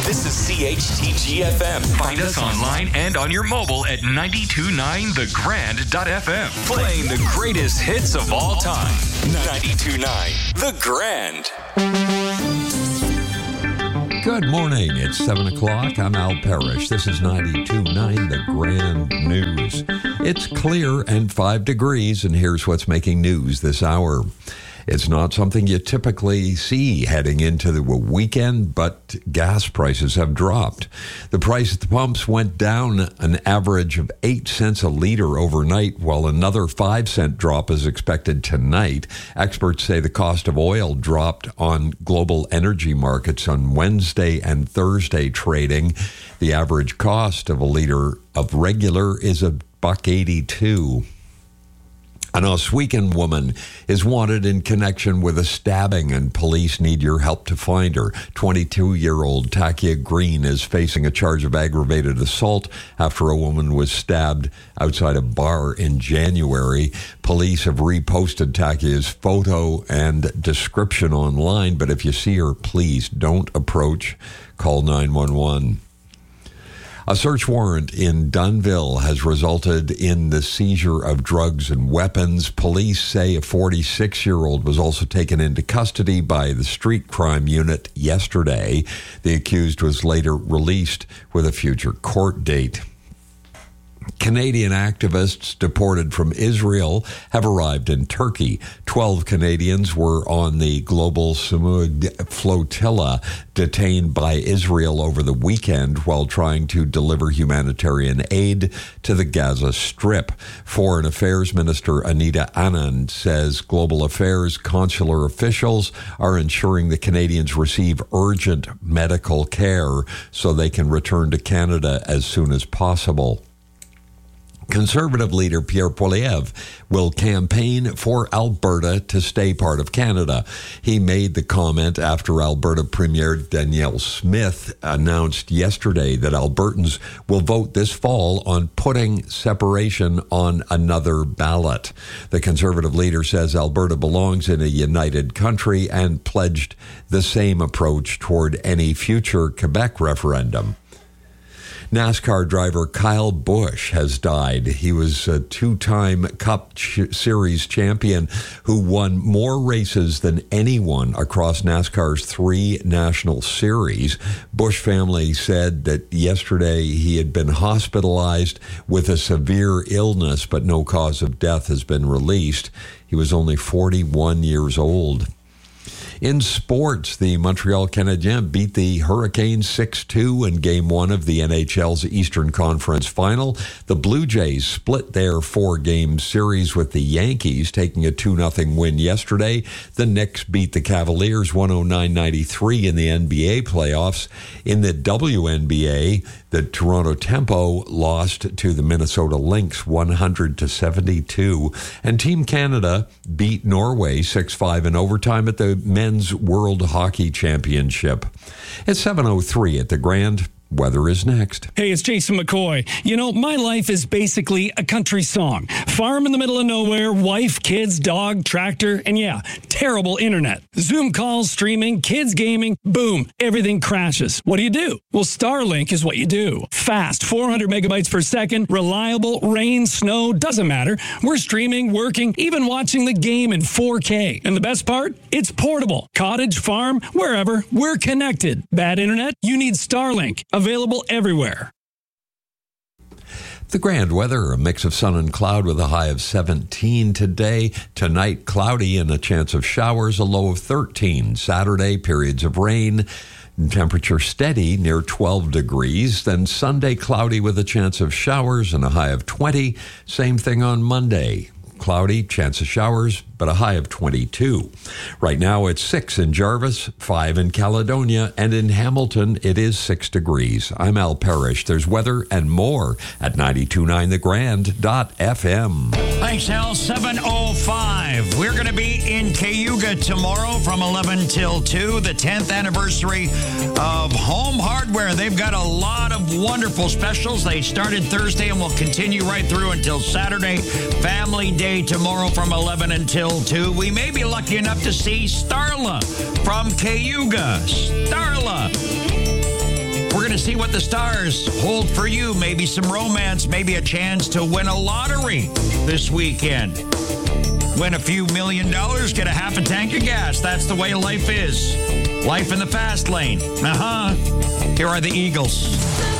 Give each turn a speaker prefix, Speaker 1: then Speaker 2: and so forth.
Speaker 1: This is CHTG-FM. Find us online and on your mobile at 929thegrand.fm. Playing the greatest hits of all time. 92.9 The Grand.
Speaker 2: Good morning. It's 7 o'clock. I'm Al Parrish. This is 92.9 The Grand News. It's clear and 5 degrees, and here's what's making news this hour. It's not something you typically see heading into the weekend, but gas prices have dropped. The price at the pumps went down an average of 8 cents a liter overnight, while another 5-cent drop is expected tonight. Experts say the cost of oil dropped on global energy markets on Wednesday and Thursday trading. The average cost of a liter of regular is $1.82. An Oswego woman is wanted in connection with a stabbing, and police need your help to find her. 22-year-old Takia Green is facing a charge of aggravated assault after a woman was stabbed outside a bar in January. Police have reposted Takia's photo and description online, but if you see her, please don't approach. Call 911. A search warrant in Dunnville has resulted in the seizure of drugs and weapons. Police say a 46-year-old was also taken into custody by the street crime unit yesterday. The accused was later released with a future court date. Canadian activists deported from Israel have arrived in Turkey. 12 Canadians were on the Global Samud flotilla detained by Israel over the weekend while trying to deliver humanitarian aid to the Gaza Strip. Foreign Affairs Minister Anita Anand says global affairs consular officials are ensuring the Canadians receive urgent medical care so they can return to Canada as soon as possible. Conservative leader Pierre Poilievre will campaign for Alberta to stay part of Canada. He made the comment after Alberta Premier Danielle Smith announced yesterday that Albertans will vote this fall on putting separation on another ballot. The Conservative leader says Alberta belongs in a united country and pledged the same approach toward any future Quebec referendum. NASCAR driver Kyle Busch has died. He was a two-time Cup Series champion who won more races than anyone across NASCAR's 3 national series. Busch family said that yesterday he had been hospitalized with a severe illness, but no cause of death has been released. He was only 41 years old. In sports, the Montreal Canadiens beat the Hurricanes 6-2 in Game 1 of the NHL's Eastern Conference Final. The Blue Jays split their 4-game series with the Yankees, taking a 2-0 win yesterday. The Knicks beat the Cavaliers 109-93 in the NBA playoffs. In the WNBA, the Toronto Tempo lost to the Minnesota Lynx 100-72. And Team Canada beat Norway 6-5 in overtime at the Men's World Hockey Championship. It's 7:03 at the Grand. Weather is next.
Speaker 3: Hey, it's Jason McCoy. You know, my life is basically a country song. Farm in the middle of nowhere, wife, kids, dog, tractor, and yeah, terrible internet. Zoom calls, streaming, kids gaming, boom, everything crashes. What do? Well, Starlink is what you do. Fast, 400 megabytes per second, reliable, rain, snow, doesn't matter. We're streaming, working, even watching the game in 4K. And the best part? It's portable. Cottage, farm, wherever, we're connected. Bad internet? You need Starlink. Available everywhere.
Speaker 2: The Grand weather, a mix of sun and cloud with a high of 17 today. Tonight, cloudy and a chance of showers, a low of 13. Saturday, periods of rain. Temperature steady near 12 degrees. Then Sunday, cloudy with a chance of showers and a high of 20. Same thing on Monday. Cloudy, chance of showers, but a high of 22. Right now it's 6 in Jarvis, 5 in Caledonia, and in Hamilton it is 6 degrees. I'm Al Parrish. There's weather and more at 929thegrand.fm.
Speaker 4: Thanks, Al. 7:05. We're going to be in Cayuga tomorrow from 11 till 2, the 10th anniversary of Home Hardware. They've got a lot of wonderful specials. They started Thursday and will continue right through until Saturday. Family Day tomorrow from 11 until 2. We may be lucky enough to see Starla from Cayuga. Starla. see what the stars hold for you. Maybe some romance, maybe a chance to win a lottery this weekend. Win a few $1 million, get a half a tank of gas. That's the way life is. Life in the fast lane. Here are the Eagles.